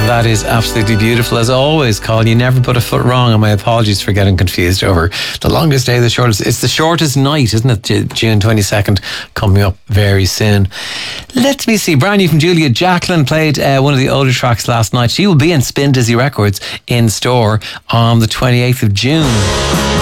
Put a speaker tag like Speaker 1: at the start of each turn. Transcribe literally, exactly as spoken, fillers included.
Speaker 1: That is absolutely beautiful. As always, Colin, you never put a foot wrong, and my apologies for getting confused over the longest day, the shortest. It's the shortest night, isn't it? June twenty-second, coming up very soon. Let me see. Brand new from Julia. Jacqueline played uh, one of the older tracks last night. She will be in Spin Dizzy Records in store on the twenty-eighth of June.